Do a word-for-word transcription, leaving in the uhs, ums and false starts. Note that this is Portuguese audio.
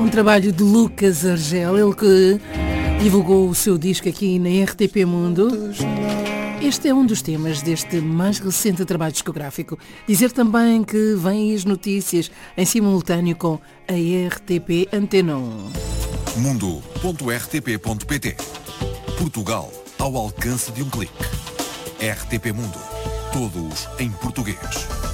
Um trabalho de Lucas Argel, ele que divulgou o seu disco aqui na R T P Mundo. Este é um dos temas deste mais recente trabalho discográfico. Dizer também que vêm as notícias em simultâneo com a R T P Antena um. mundo ponto r t p ponto p t. Portugal ao alcance de um clique. R T P Mundo. Todos em português.